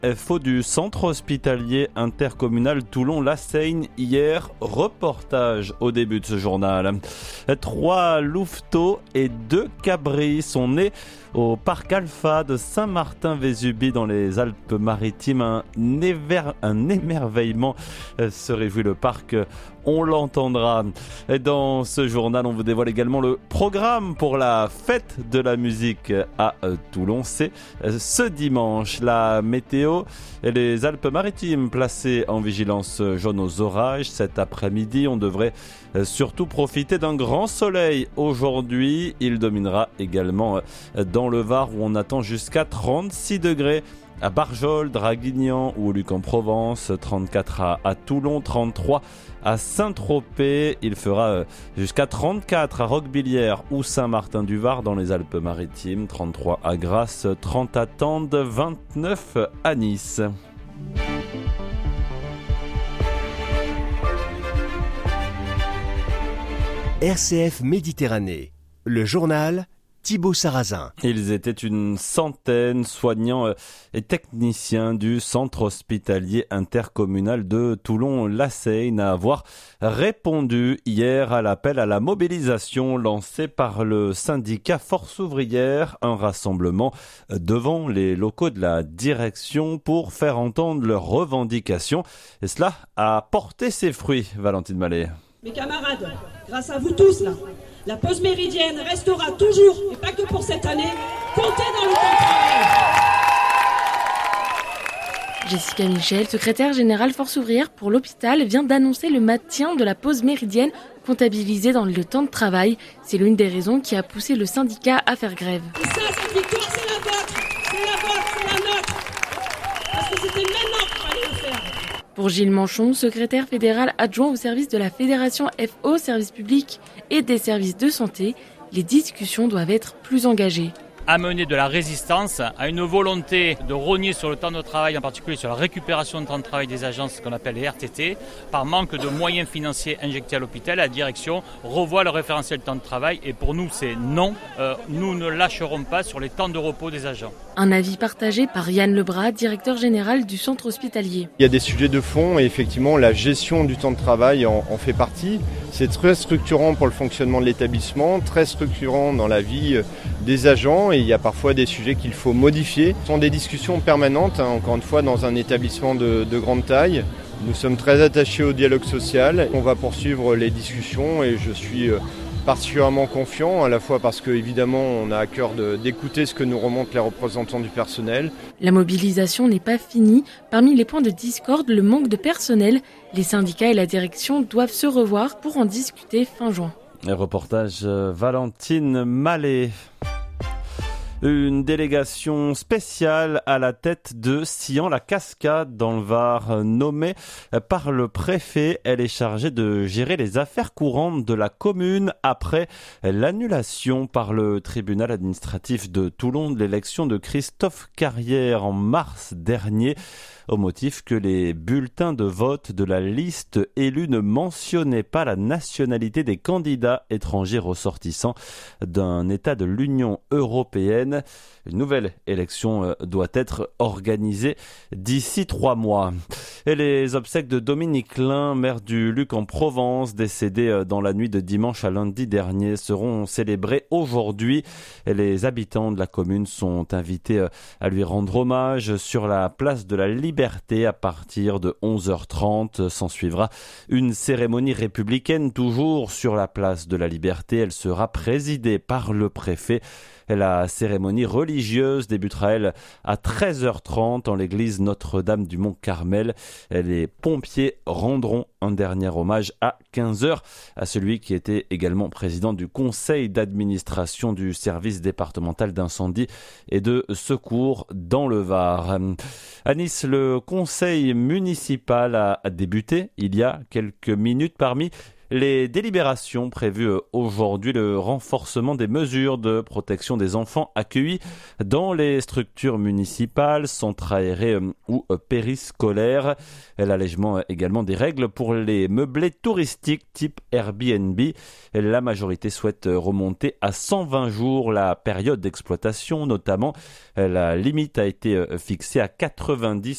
FO du centre hospitalier intercommunal Toulon-La-Seyne hier. Reportage au début de ce journal. 3 louveteaux et 2 cabris sont nés au parc Alpha de Saint-Martin-Vésubie dans les Alpes-Maritimes. Un émerveillement se réjouit le parc. On l'entendra. Et dans ce journal, on vous dévoile également le programme pour la fête de la musique à Toulon. C'est ce dimanche. La météo et les Alpes-Maritimes placées en vigilance jaune aux orages. Cet après-midi, on devrait surtout profiter d'un grand soleil aujourd'hui. Il dominera également dans le Var où on attend jusqu'à 36 degrés. À Barjol, Draguignan ou Luc en Provence, 34 à Toulon, 33 à Saint-Tropez. Il fera jusqu'à 34 à Roquebillière ou Saint-Martin-du-Var dans les Alpes-Maritimes, 33 à Grasse, 30 à Tende, 29 à Nice. RCF Méditerranée, le journal Thibaut Sarrazin. Ils étaient une centaine, soignants et techniciens du centre hospitalier intercommunal de Toulon-La-Seyne, à avoir répondu hier à l'appel à la mobilisation lancé par le syndicat Force ouvrière, un rassemblement devant les locaux de la direction pour faire entendre leurs revendications. Et cela a porté ses fruits, Valentine Mallet. Mes camarades, grâce à vous tous là, la pause méridienne restera toujours, et pas que pour cette année, comptée dans le temps de travail. Jessica Michel, secrétaire générale Force ouvrière pour l'hôpital, vient d'annoncer le maintien de la pause méridienne comptabilisée dans le temps de travail. C'est l'une des raisons qui a poussé le syndicat à faire grève. Et ça, cette victoire, c'est la vôtre, c'est la vôtre, c'est la nôtre. Parce que c'était maintenant qu'il fallait le faire. Pour Gilles Manchon, secrétaire fédéral adjoint au service de la Fédération FO, services publics et des services de santé, les discussions doivent être plus engagées. Amener de la résistance à une volonté de rogner sur le temps de travail, en particulier sur la récupération de temps de travail des agences qu'on appelle les RTT. Par manque de moyens financiers injectés à l'hôpital, la direction revoit le référentiel temps de travail et pour nous c'est non. Nous ne lâcherons pas sur les temps de repos des agents. Un avis partagé par Yann Lebras, directeur général du centre hospitalier. Il y a des sujets de fond et effectivement la gestion du temps de travail en fait partie. C'est très structurant pour le fonctionnement de l'établissement, très structurant dans la vie des agents et il y a parfois des sujets qu'il faut modifier. Ce sont des discussions permanentes, encore une fois dans un établissement de grande taille. Nous sommes très attachés au dialogue social. On va poursuivre les discussions et je suis particulièrement confiant, à la fois parce qu'évidemment on a à cœur d'écouter ce que nous remontent les représentants du personnel. La mobilisation n'est pas finie. Parmi les points de discorde, le manque de personnel. Les syndicats et la direction doivent se revoir pour en discuter fin juin. Reportage Valentine Mallet. Une délégation spéciale à la tête de Sillan-la-Cascade dans le Var, nommée par le préfet. Elle est chargée de gérer les affaires courantes de la commune après l'annulation par le tribunal administratif de Toulon de l'élection de Christophe Carrière en mars dernier, au motif que les bulletins de vote de la liste élue ne mentionnaient pas la nationalité des candidats étrangers ressortissants d'un État de l'Union européenne. Une nouvelle élection doit être organisée d'ici 3 mois. Et les obsèques de Dominique Lin, maire du Luc en Provence, décédé dans la nuit de dimanche à lundi dernier, seront célébrées aujourd'hui. Et les habitants de la commune sont invités à lui rendre hommage sur la place de la Liberté à partir de 11h30. S'ensuivra une cérémonie républicaine toujours sur la place de la Liberté. Elle sera présidée par le préfet. La cérémonie religieuse débutera, elle, à 13h30 en l'église Notre-Dame du Mont-Carmel. Les pompiers rendront un dernier hommage à 15h à celui qui était également président du conseil d'administration du service départemental d'incendie et de secours dans le Var. À Nice, le conseil municipal a débuté il y a quelques minutes. Parmi Les délibérations prévues aujourd'hui, le renforcement des mesures de protection des enfants accueillis dans les structures municipales, centres aérés ou périscolaires. L'allègement également des règles pour les meublés touristiques type Airbnb. La majorité souhaite remonter à 120 jours la période d'exploitation, notamment. La limite a été fixée à 90